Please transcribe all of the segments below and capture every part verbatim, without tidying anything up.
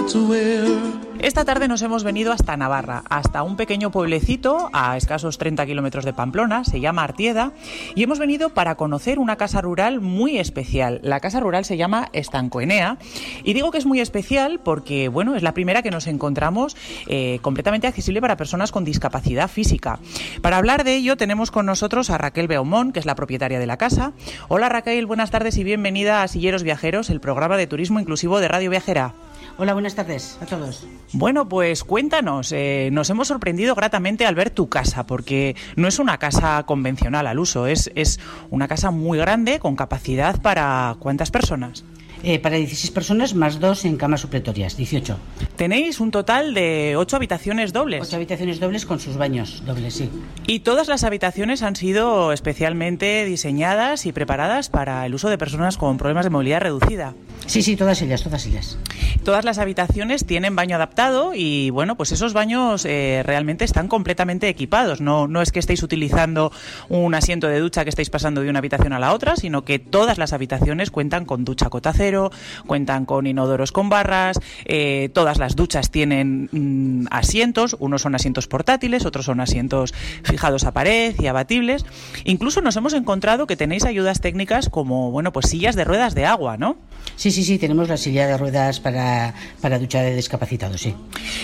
to wear. Esta tarde nos hemos venido hasta Navarra, hasta un pequeño pueblecito a escasos treinta kilómetros de Pamplona, se llama Artieda, y hemos venido para conocer una casa rural muy especial. La casa rural se llama Estancoenea, y digo que es muy especial porque, bueno, es la primera que nos encontramos eh, completamente accesible para personas con discapacidad física. Para hablar de ello tenemos con nosotros a Raquel Beaumont, que es la propietaria de la casa. Hola Raquel, buenas tardes y bienvenida a Silleros Viajeros, el programa de turismo inclusivo de Radio Viajera. Hola, buenas tardes a todos. Bueno, pues cuéntanos, eh, nos hemos sorprendido gratamente al ver tu casa, porque no es una casa convencional al uso, es, es una casa muy grande con capacidad para ¿cuántas personas? Eh, para dieciséis personas más dos en camas supletorias, dieciocho. Tenéis un total de ocho habitaciones dobles. Ocho habitaciones dobles con sus baños dobles, sí. Y todas las habitaciones han sido especialmente diseñadas y preparadas para el uso de personas con problemas de movilidad reducida. Sí, sí, todas ellas, todas ellas. Todas las habitaciones tienen baño adaptado y, bueno, pues esos baños eh, realmente están completamente equipados. No, no es que estéis utilizando un asiento de ducha que estáis pasando de una habitación a la otra, sino que todas las habitaciones cuentan con ducha cotacero, cuentan con inodoros con barras, eh, todas las duchas tienen mm, asientos, unos son asientos portátiles, otros son asientos fijados a pared y abatibles. Incluso nos hemos encontrado que tenéis ayudas técnicas como, bueno, pues sillas de ruedas de agua, ¿no? Sí, sí, sí, tenemos la silla de ruedas para, para ducha de discapacitados, sí.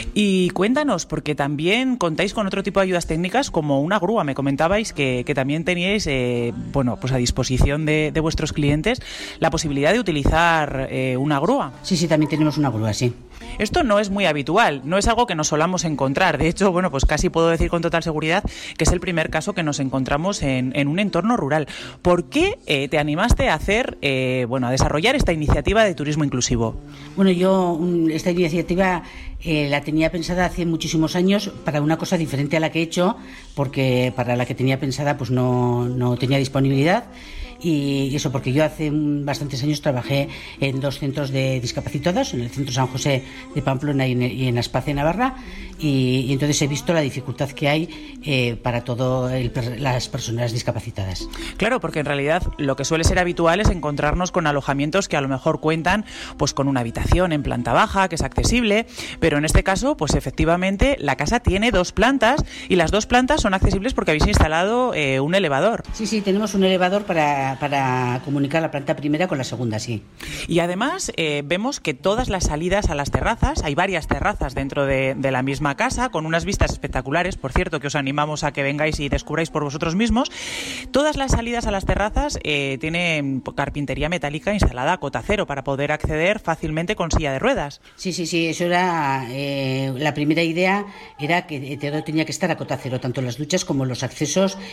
Y cuéntanos, porque también contáis con otro tipo de ayudas técnicas como una grúa. Me comentabais que, que también teníais, eh, bueno, pues a disposición de, de vuestros clientes la posibilidad de utilizar eh, una grúa. Sí, sí, también tenemos una grúa, sí. Esto no es muy habitual, no es algo que nos solamos encontrar. De hecho, bueno, pues casi puedo decir con total seguridad que es el primer caso que nos encontramos en, en un entorno rural. ¿Por qué eh, te animaste a hacer, eh, bueno, a desarrollar esta iniciativa de turismo inclusivo? Bueno, yo esta iniciativa eh, la tenía pensada hace muchísimos años para una cosa diferente a la que he hecho, porque para la que tenía pensada pues no, no tenía disponibilidad. Y eso porque yo hace bastantes años trabajé en dos centros de discapacitados, en el Centro San José de Pamplona y en, y en Aspace, Navarra, y, y entonces he visto la dificultad que hay eh, para todas las personas discapacitadas. Claro, porque en realidad lo que suele ser habitual es encontrarnos con alojamientos que a lo mejor cuentan pues con una habitación en planta baja, que es accesible, pero en este caso, pues efectivamente la casa tiene dos plantas y las dos plantas son accesibles porque habéis instalado eh, un elevador. Sí, sí, tenemos un elevador para para comunicar la planta primera con la segunda, sí. Y además eh, vemos que todas las salidas a las terrazas, hay varias terrazas dentro de, de la misma casa, con unas vistas espectaculares, por cierto, que os animamos a que vengáis y descubráis por vosotros mismos. Todas las salidas a las terrazas eh, tienen carpintería metálica instalada a cota cero para poder acceder fácilmente con silla de ruedas. Sí, sí, sí, eso era eh, la primera idea, era que todo tenía que estar a cota cero, tanto las duchas como los accesos